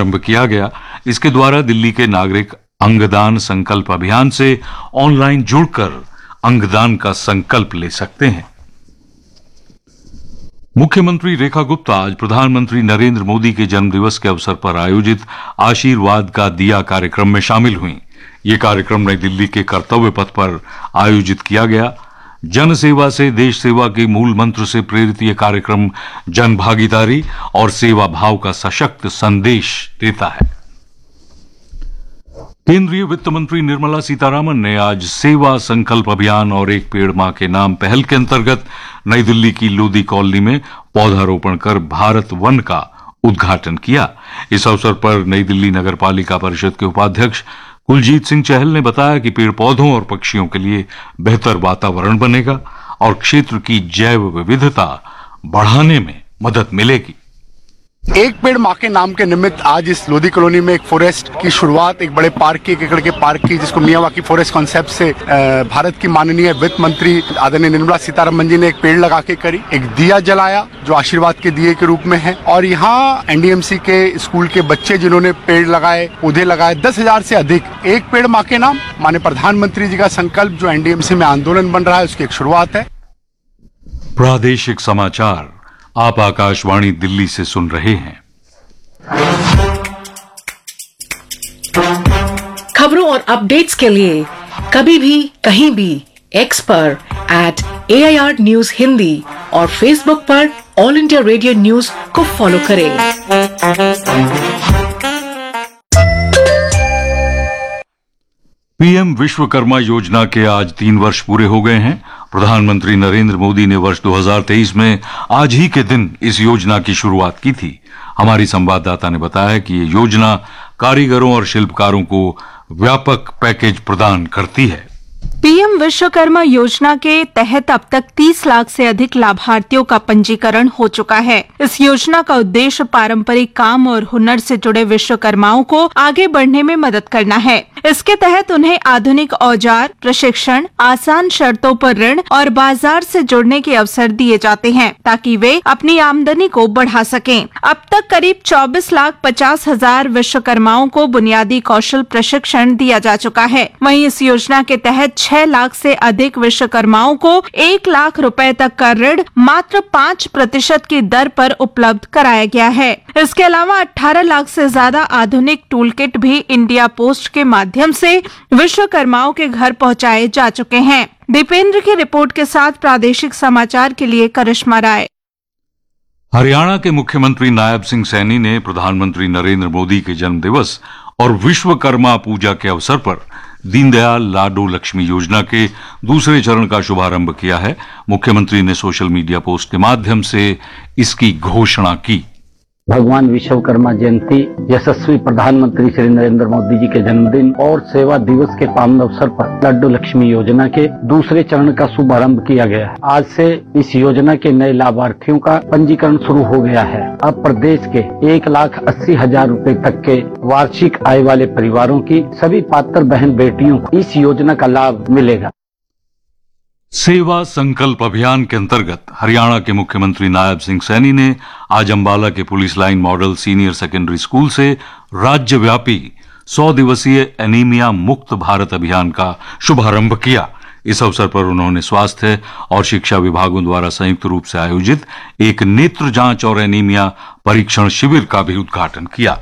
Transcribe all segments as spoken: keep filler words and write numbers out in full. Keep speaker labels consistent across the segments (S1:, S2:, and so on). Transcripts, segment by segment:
S1: शुभारंभ किया गया। इसके द्वारा दिल्ली के नागरिक अंगदान संकल्प अभियान से ऑनलाइन जुड़कर अंगदान का संकल्प ले सकते हैं। मुख्यमंत्री रेखा गुप्ता आज प्रधानमंत्री नरेंद्र मोदी के जन्मदिवस के अवसर पर आयोजित आशीर्वाद का दिया कार्यक्रम में शामिल हुई। ये कार्यक्रम नई दिल्ली के कर्तव्य पथ पर आयोजित किया गया। जन सेवा से देश सेवा के मूल मंत्र से प्रेरित यह कार्यक्रम जन भागीदारी और सेवा भाव का सशक्त संदेश देता है। केंद्रीय वित्त मंत्री निर्मला सीतारामन ने आज सेवा संकल्प अभियान और एक पेड़ मां के नाम पहल के अंतर्गत नई दिल्ली की लोधी कॉलोनी में पौधारोपण कर भारत वन का उद्घाटन किया। इस अवसर पर नई दिल्ली नगर पालिका परिषद के उपाध्यक्ष कुलजीत सिंह चहल ने बताया कि पेड़ पौधों और पक्षियों के लिए बेहतर वातावरण बनेगा और क्षेत्र की जैव विविधता बढ़ाने में मदद मिलेगी।
S2: एक पेड़ मां के नाम के निमित्त आज इस लोधी कॉलोनी में एक फॉरेस्ट की शुरुआत, एक बड़े पार्क की, एक एकड़ के पार्क की, जिसको मियावाकी फॉरेस्ट कॉन्सेप्ट से भारत की माननीय वित्त मंत्री आदरणीय निर्मला सीतारमण जी ने एक पेड़ लगा के करी, एक दिया जलाया जो आशीर्वाद के दिए के रूप में है। और यहाँ एनडीएमसी के स्कूल के बच्चे जिन्होंने पेड़ लगाए, पौधे लगाए, दस हजार से अधिक। एक पेड़ मां के नाम माने प्रधानमंत्री जी का संकल्प जो एनडीएमसी में आंदोलन बन रहा है, उसकी एक शुरुआत है।
S1: प्रादेशिक समाचार आप आकाशवाणी दिल्ली से सुन रहे हैं।
S3: खबरों और अपडेट्स के लिए कभी भी कहीं भी एक्स पर eight A I R news Hindi और फेसबुक पर ऑल इंडिया रेडियो न्यूज को फॉलो करें।
S1: पीएम विश्वकर्मा योजना के आज तीन वर्ष पूरे हो गए हैं। प्रधानमंत्री नरेंद्र मोदी ने वर्ष दो हज़ार तेईस में आज ही के दिन इस योजना की शुरुआत की थी। हमारी संवाददाता ने बताया कि ये योजना कारीगरों और शिल्पकारों को व्यापक पैकेज प्रदान करती है।
S4: पीएम विश्वकर्मा योजना के तहत अब तक तीस लाख से अधिक लाभार्थियों का पंजीकरण हो चुका है। इस योजना का उद्देश्य पारंपरिक काम और हुनर से जुड़े विश्वकर्माओं को आगे बढ़ने में मदद करना है। इसके तहत उन्हें आधुनिक औजार, प्रशिक्षण, आसान शर्तों पर ऋण और बाजार से जुड़ने के अवसर दिए जाते हैं ताकि वे अपनी आमदनी को बढ़ा सकें। अब तक करीब चौबीस लाख पचास हजार विश्वकर्माओं को बुनियादी कौशल प्रशिक्षण दिया जा चुका है। वहीं इस योजना के तहत छह लाख से अधिक विश्वकर्माओं को एक लाख रुपए तक का ऋण मात्र पाँच प्रतिशत की दर पर उपलब्ध कराया गया है। इसके अलावा अठारह लाख से ज्यादा आधुनिक टूल किट भी इंडिया पोस्ट के माध्यम से विश्वकर्माओं के घर पहुंचाए जा चुके हैं। दीपेंद्र की रिपोर्ट के साथ प्रादेशिक समाचार के लिए करिश्मा राय।
S1: हरियाणा के मुख्यमंत्री नायब सिंह सैनी ने प्रधानमंत्री नरेंद्र मोदी के जन्मदिवस और विश्वकर्मा पूजा के अवसर पर दीनदयाल लाडो लक्ष्मी योजना के दूसरे चरण का शुभारंभ किया है। मुख्यमंत्री ने सोशल मीडिया पोस्ट के माध्यम से इसकी घोषणा की।
S5: भगवान विश्वकर्मा जयंती, यशस्वी प्रधानमंत्री श्री नरेंद्र मोदी जी के जन्मदिन और सेवा दिवस के पावन अवसर पर लाडो लक्ष्मी योजना के दूसरे चरण का शुभारंभ किया गया है। आज से इस योजना के नए लाभार्थियों का पंजीकरण शुरू हो गया है। अब प्रदेश के एक लाख अस्सी हजार रूपए तक के वार्षिक आय वाले परिवारों की सभी पात्र बहन बेटियों को इस योजना का लाभ मिलेगा।
S1: सेवा संकल्प अभियान के अंतर्गत हरियाणा के मुख्यमंत्री नायब सिंह सैनी ने आज अंबाला के police line model senior secondary school से राज्यव्यापी सौ दिवसीय एनीमिया मुक्त भारत अभियान का शुभारंभ किया। इस अवसर पर उन्होंने स्वास्थ्य और शिक्षा विभागों द्वारा संयुक्त रूप से आयोजित एक नेत्र जांच और एनीमिया परीक्षण शिविर का भी उद्घाटन किया।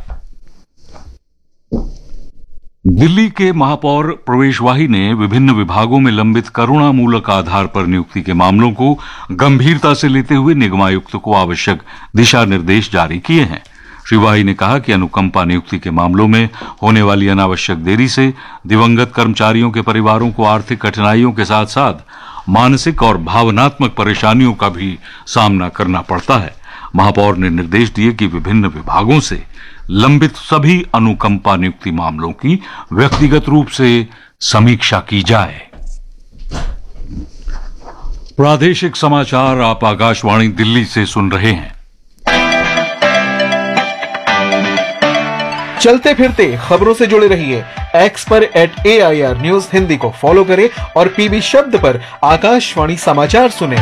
S1: दिल्ली के महापौर प्रवेश वाही ने विभिन्न विभागों में लंबित करुणामूलक आधार पर नियुक्ति के मामलों को गंभीरता से लेते हुए निगमायुक्त को आवश्यक दिशा निर्देश जारी किए हैं। श्री वाही ने कहा कि अनुकंपा नियुक्ति के मामलों में होने वाली अनावश्यक देरी से दिवंगत कर्मचारियों के परिवारों को आर्थिक कठिनाइयों के साथ साथ मानसिक और भावनात्मक परेशानियों का भी सामना करना पड़ता है। महापौर ने निर्देश दिए कि विभिन्न विभागों से लंबित सभी अनुकंपा नियुक्ति मामलों की व्यक्तिगत रूप से समीक्षा की जाए। प्रादेशिक समाचार आप आकाशवाणी दिल्ली से सुन रहे हैं।
S6: चलते फिरते खबरों से जुड़े रहिए। एक्स पर eight A I R news Hindi को फॉलो करें और पीबी शब्द पर आकाशवाणी समाचार सुनें।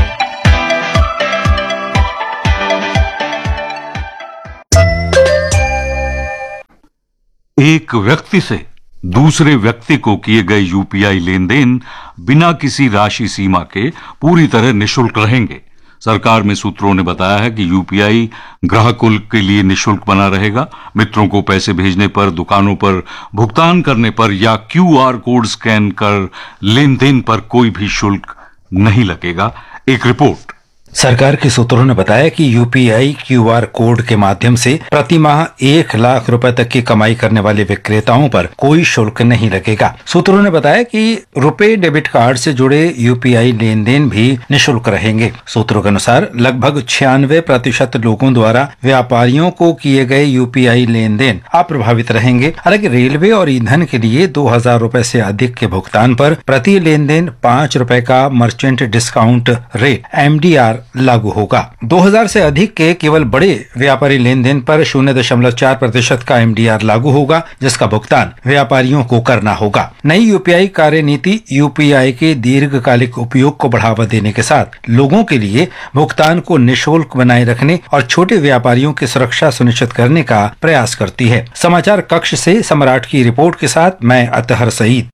S1: एक व्यक्ति से दूसरे व्यक्ति को किए गए यूपीआई लेन देन बिना किसी राशि सीमा के पूरी तरह निःशुल्क रहेंगे। सरकार में सूत्रों ने बताया है कि यूपीआई ग्राहकों के लिए निःशुल्क बना रहेगा। मित्रों को पैसे भेजने पर, दुकानों पर भुगतान करने पर या क्यूआर कोड स्कैन कर लेन देन पर कोई भी शुल्क नहीं लगेगा। एक रिपोर्ट।
S7: सरकार के सूत्रों ने बताया कि यूपीआई क्यूआर कोड के माध्यम से प्रति माह एक लाख रुपए तक की कमाई करने वाले विक्रेताओं पर कोई शुल्क नहीं लगेगा। सूत्रों ने बताया कि रुपए डेबिट कार्ड से जुड़े यूपीआई लेन देन भी निःशुल्क रहेंगे। सूत्रों के अनुसार लगभग छियानवे प्रतिशत लोगों द्वारा व्यापारियों को किए गए यूपीआई लेन देन अप्रभावित रहेंगे। हालांकि रेलवे और ईंधन के लिए दो हजार रूपए से अधिक के भुगतान पर प्रति लेन देन पांच रुपए का merchant discount rate M D R लागू होगा। दो हजार से अधिक के केवल बड़े व्यापारी लेन देन पर शून्य दशमलव चार प्रतिशत का एम डी आर लागू होगा, जिसका भुगतान व्यापारियों को करना होगा। नई यूपीआई कार्यनीति यूपीआई के दीर्घकालिक उपयोग को बढ़ावा देने के साथ लोगों के लिए भुगतान को निःशुल्क बनाए रखने और छोटे व्यापारियों की सुरक्षा सुनिश्चित करने का प्रयास करती है। समाचार कक्ष से सम्राट की रिपोर्ट के साथ मैं अतहर सईद।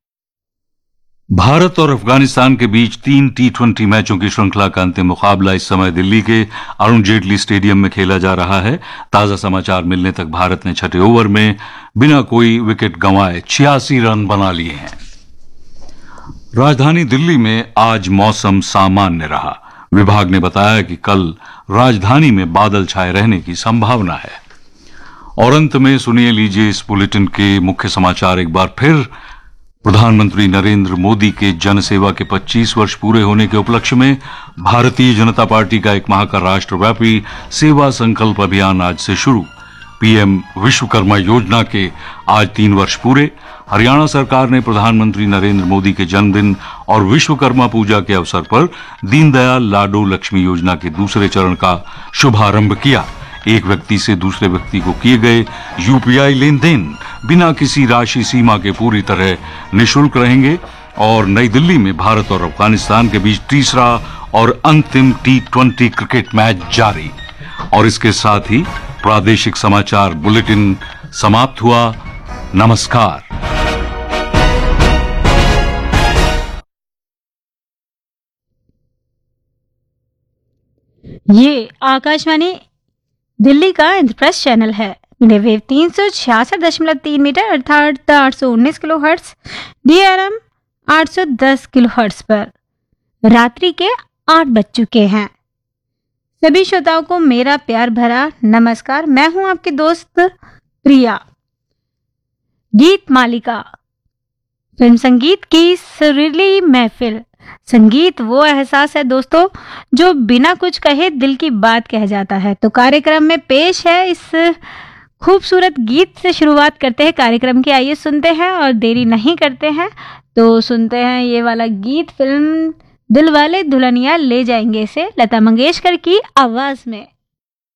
S1: भारत और अफगानिस्तान के बीच तीन टी ट्वेंटी मैचों की श्रृंखला का अंतिम मुकाबला इस समय दिल्ली के अरुण जेटली स्टेडियम में खेला जा रहा है। ताजा समाचार मिलने तक भारत ने छठे ओवर में बिना कोई विकेट गंवाए छियासी रन बना लिए हैं। राजधानी दिल्ली में आज मौसम सामान्य रहा। विभाग ने बताया कि कल राजधानी में बादल छाए रहने की संभावना है। और अंत में सुनिए लीजिए इस बुलेटिन के मुख्य समाचार एक बार फिर। प्रधानमंत्री नरेंद्र मोदी के जनसेवा के पच्चीस वर्ष पूरे होने के उपलक्ष्य में भारतीय जनता पार्टी का एक माह का राष्ट्रव्यापी सेवा संकल्प अभियान आज से शुरू। पीएम विश्वकर्मा योजना के आज तीन वर्ष पूरे। हरियाणा सरकार ने प्रधानमंत्री नरेंद्र मोदी के जन्मदिन और विश्वकर्मा पूजा के अवसर पर दीनदयाल लाडो लक्ष्मी योजना के दूसरे चरण का शुभारंभ किया। एक व्यक्ति से दूसरे व्यक्ति को किए गए यूपीआई लेन देन बिना किसी राशि सीमा के पूरी तरह निःशुल्क रहेंगे। और नई दिल्ली में भारत और अफगानिस्तान के बीच तीसरा और अंतिम टी ट्वेंटी क्रिकेट मैच जारी। और इसके साथ ही प्रादेशिक समाचार बुलेटिन समाप्त हुआ। नमस्कार।
S8: ये आकाशवाणी दिल्ली का इंद्रप्रस्थ चैनल है। मीडिया वेव तीन सौ छियासठ दशमलव तीन मीटर अर्थात आठ सौ उन्नीस किलो हर्ट्स, डीआरएम आठ सौ दस किलो हर्ट्स पर रात्रि के आठ बज चुके हैं। सभी श्रोताओं को मेरा प्यार भरा नमस्कार। मैं हूं आपकी दोस्त प्रिया। गीत मालिका, फिल्म संगीत की सुरीली महफिल। संगीत वो एहसास है दोस्तों जो बिना कुछ कहे दिल की बात कह जाता है। तो कार्यक्रम में पेश है इस खूबसूरत गीत से शुरुआत करते हैं कार्यक्रम की। आइए सुनते हैं और देरी नहीं करते हैं तो सुनते हैं ये वाला गीत। फिल्म दिल वाले दुल्हनिया ले जाएंगे से लता मंगेशकर की आवाज में।